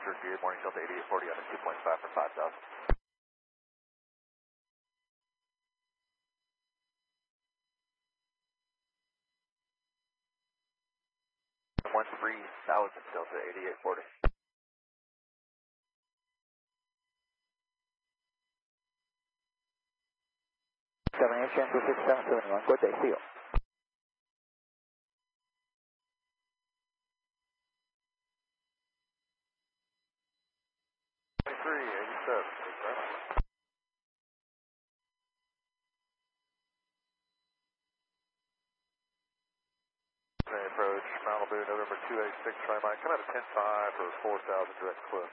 departure, GA morning Delta 8840 on a 2.5 for 5,000. One 3000 Delta 8840. 78 Channel 6771, good day, see you. 2387. Approach Malibu, November 286, try mine. Come out of 10-5 for 4,000 direct clip.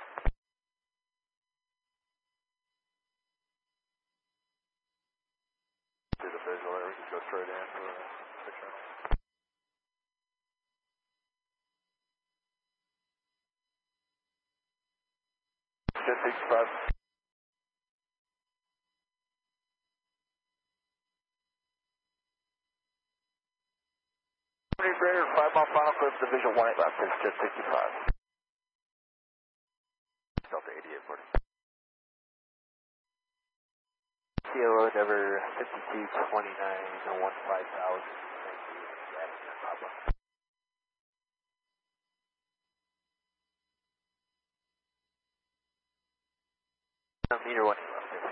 Do the visual there, we just go straight in for the picture. Jet 65. Greater 5 mile final clip, the visual 1 left is Jet 65. Delta 8840. CLO number 5229 15000. Thank you. Meter 1 left.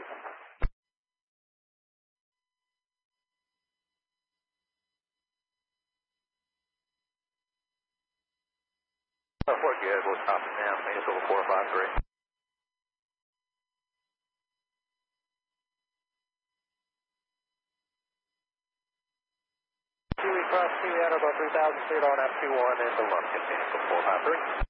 Fort good, we'll stop it now, make it over 453. Kiwi cross Kiwi at about 3,000 feet on F21 and the left, continue for 453.